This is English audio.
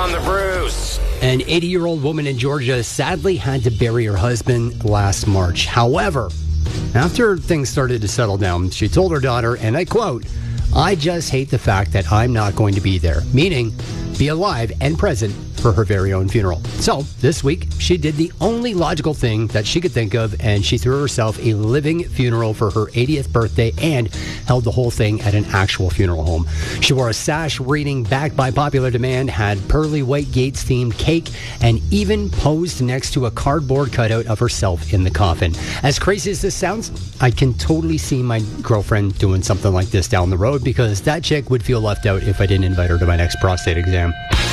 on the Bruce. An 80-year-old woman in Georgia sadly had to bury her husband last March. However, after things started to settle down, she told her daughter, and I quote, "I just hate the fact that I'm not going to be there," meaning be alive and present for her very own funeral. So this week, she did the only logical thing that she could think of, and she threw herself a living funeral for her 80th birthday and held the whole thing at an actual funeral home. She wore a sash reading "Back by Popular Demand," had pearly white Gates themed cake, and even posed next to a cardboard cutout of herself in the coffin. As crazy as this sounds, I can totally see my girlfriend doing something like this down the road, because that chick would feel left out if I didn't invite her to my next prostate exam.